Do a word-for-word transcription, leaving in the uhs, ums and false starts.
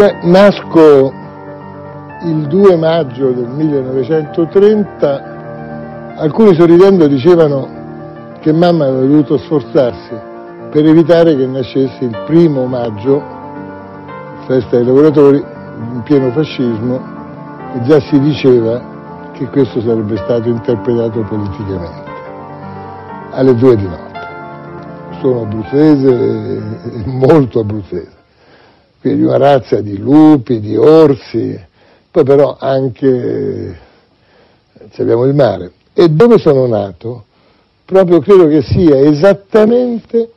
Beh, nasco il due maggio del millenovecentotrenta, alcuni sorridendo dicevano che mamma aveva dovuto sforzarsi per evitare che nascesse il primo maggio, festa dei lavoratori, in pieno fascismo, e già si diceva che questo sarebbe stato interpretato politicamente, alle due di notte. Sono abruzzese, molto abruzzese, quindi una razza di lupi, di orsi, poi però anche abbiamo il mare. E dove sono nato? Proprio credo che sia esattamente